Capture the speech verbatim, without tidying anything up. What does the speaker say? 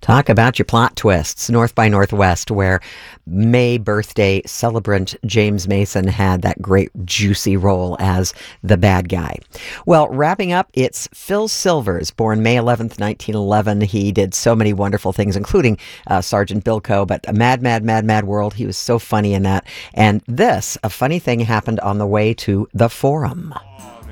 Talk about your plot twists. North by Northwest, where May birthday celebrant James Mason had that great juicy role as the bad guy. Well, wrapping up, it's Phil Silvers, born May eleventh, nineteen eleven. He did so many wonderful things, including uh, Sergeant Bilko, but a Mad, Mad, Mad, Mad World. He was so funny in that. And this, a funny thing happened on the way to the Forum.